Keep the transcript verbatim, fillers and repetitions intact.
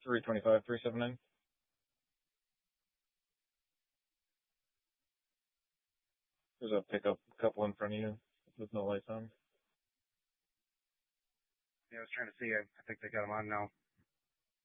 three twenty-five, three seventy-nine. There's a pickup couple in front of you with no lights on. Yeah, I was trying to see. I, I think they got them on now.